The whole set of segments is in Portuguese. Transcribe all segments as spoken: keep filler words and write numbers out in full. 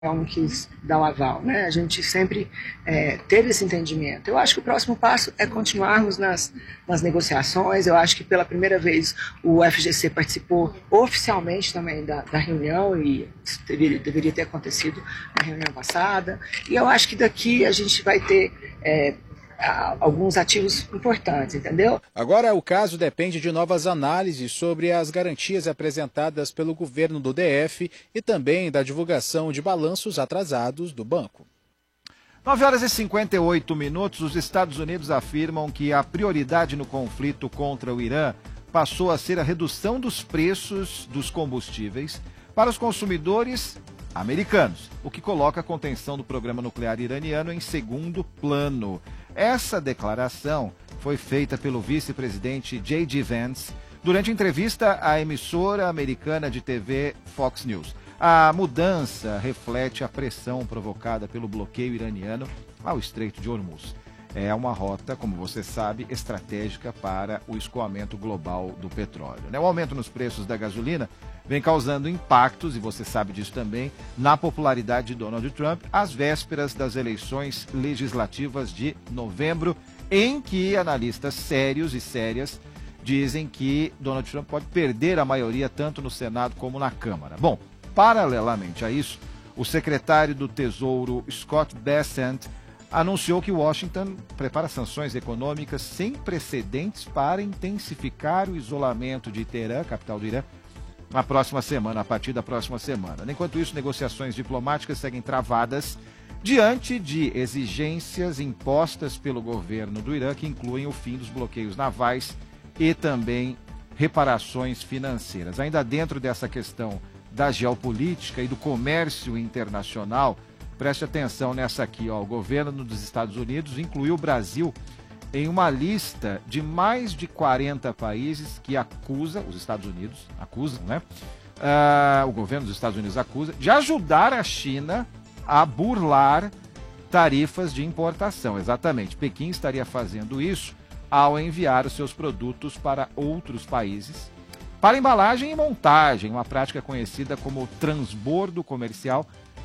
não quis dar o aval, né? A gente sempre é, teve esse entendimento. Eu acho que o próximo passo é continuarmos nas, nas negociações. Eu acho que pela primeira vez o F G C participou oficialmente também da, da reunião, e isso deveria, deveria ter acontecido na reunião passada. E eu acho que daqui a gente vai ter é, alguns ativos importantes, entendeu? Agora, o caso depende de novas análises sobre as garantias apresentadas pelo governo do D F e também da divulgação de balanços atrasados do banco. nove horas e cinquenta e oito minutos, os Estados Unidos afirmam que a prioridade no conflito contra o Irã passou a ser a redução dos preços dos combustíveis para os consumidores americanos, o que coloca a contenção do programa nuclear iraniano em segundo plano. Essa declaração foi feita pelo vice-presidente J D Vance durante entrevista à emissora americana de T V Fox News. A mudança reflete a pressão provocada pelo bloqueio iraniano ao Estreito de Hormuz. É uma rota, como você sabe, estratégica para o escoamento global do petróleo. O aumento nos preços da gasolina vem causando impactos, e você sabe disso também, na popularidade de Donald Trump às vésperas das eleições legislativas de novembro, em que analistas sérios e sérias dizem que Donald Trump pode perder a maioria tanto no Senado como na Câmara. Bom, paralelamente a isso, o secretário do Tesouro Scott Bessent anunciou que Washington prepara sanções econômicas sem precedentes para intensificar o isolamento de Teherã, capital do Irã, na próxima semana, a partir da próxima semana. Enquanto isso, negociações diplomáticas seguem travadas diante de exigências impostas pelo governo do Irã, que incluem o fim dos bloqueios navais e também reparações financeiras. Ainda dentro dessa questão da geopolítica e do comércio internacional, preste atenção nessa aqui, ó. O governo dos Estados Unidos incluiu o Brasil em uma lista de mais de quarenta países que acusa, os Estados Unidos acusam, né? Uh, o governo dos Estados Unidos acusa de ajudar a China a burlar tarifas de importação. Exatamente, Pequim estaria fazendo isso ao enviar os seus produtos para outros países para embalagem e montagem, uma prática conhecida como transbordo comercial,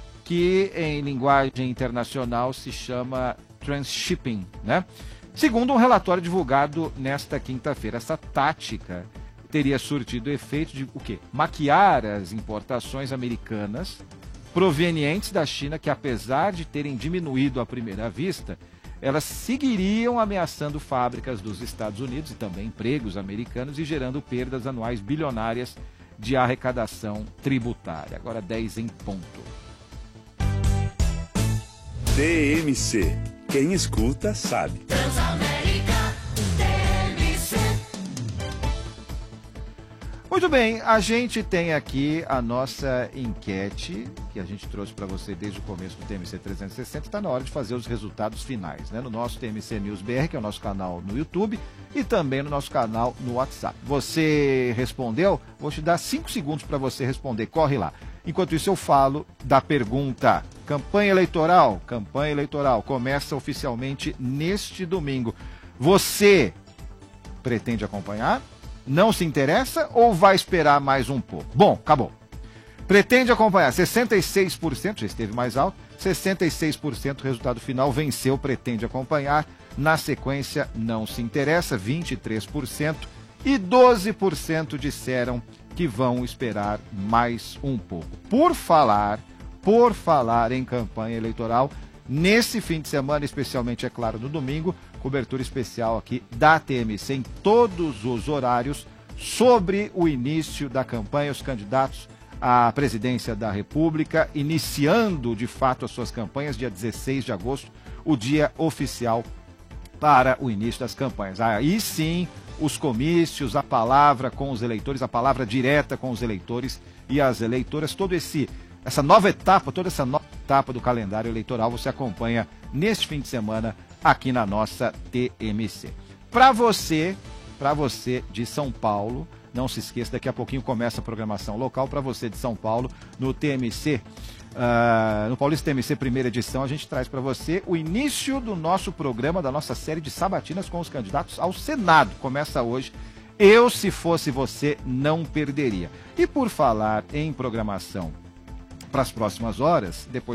que em linguagem internacional se chama transshipping, né? Segundo um relatório divulgado nesta quinta-feira, essa tática teria surtido o efeito de o quê? Maquiar as importações americanas provenientes da China, que apesar de terem diminuído à primeira vista, elas seguiriam ameaçando fábricas dos Estados Unidos e também empregos americanos e gerando perdas anuais bilionárias de arrecadação tributária. Agora dez em ponto. T M C. Quem escuta sabe. Muito bem, a gente tem aqui a nossa enquete que a gente trouxe para você desde o começo do T M C trezentos e sessenta. Está na hora de fazer os resultados finais, né? No nosso T M C News B R, que é o nosso canal no YouTube, e também no nosso canal no WhatsApp. Você respondeu? Vou te dar cinco segundos para você responder. Corre lá. Enquanto isso eu falo da pergunta. Campanha eleitoral, campanha eleitoral começa oficialmente neste domingo. Você pretende acompanhar? Não se interessa ou vai esperar mais um pouco? Bom, acabou. Pretende acompanhar, sessenta e seis por cento, já esteve mais alto, sessenta e seis por cento, o resultado final venceu, pretende acompanhar. Na sequência, não se interessa, vinte e três por cento, e doze por cento disseram que vão esperar mais um pouco. Por falar, por falar em campanha eleitoral, nesse fim de semana, especialmente, é claro, no domingo, cobertura especial aqui da T M C em todos os horários sobre o início da campanha, os candidatos à presidência da República, iniciando de fato as suas campanhas, dia dezesseis de agosto, o dia oficial para o início das campanhas. Aí sim, os comícios, a palavra com os eleitores, a palavra direta com os eleitores e as eleitoras, todo esse essa nova etapa, toda essa nova etapa do calendário eleitoral você acompanha neste fim de semana aqui na nossa T M C. Para você, para você de São Paulo, não se esqueça, daqui a pouquinho começa a programação local. Para você de São Paulo, no T M C, uh, no Paulista T M C primeira edição, a gente traz para você o início do nosso programa, da nossa série de sabatinas com os candidatos ao Senado. Começa hoje. Eu, se fosse você, não perderia. E por falar em programação para as próximas horas, depois